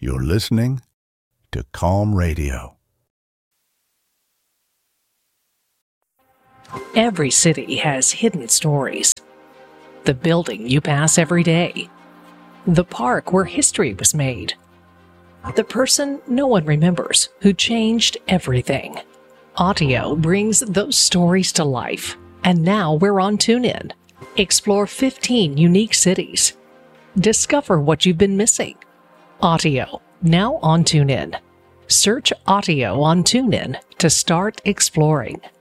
You're listening to Calm Radio. Every city has hidden stories. The building you pass every day. The park where history was made. The person no one remembers who changed everything. Audio brings those stories to life. And now we're on TuneIn. Explore 15 unique cities. Discover what you've been missing. Audio, now on TuneIn. Search Audio on TuneIn to start exploring.